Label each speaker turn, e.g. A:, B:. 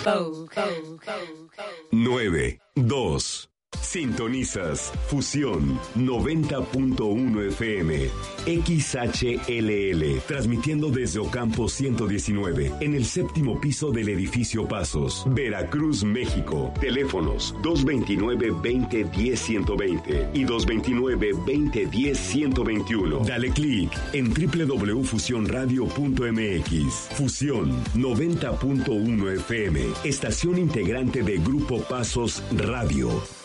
A: 9, 2. Sintonizas Fusión 90.1 FM XHLL, transmitiendo desde Ocampo 119 en el séptimo piso del edificio Pasos, Veracruz, México. Teléfonos 229-2010-120 y 229-2010-121. Dale clic en www.fusionradio.mx. Fusión 90.1 FM, estación integrante de Grupo Pasos Radio.